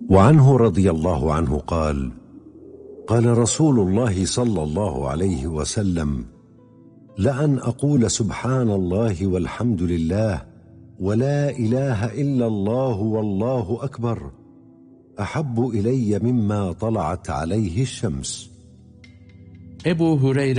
وعنه رضي الله عنه قال: قال رسول الله صلى الله عليه وسلم: لأن أقول سبحان الله والحمد لله ولا إله إلا الله والله أكبر أحب إلي مما طلعت عليه الشمس. ابو هريره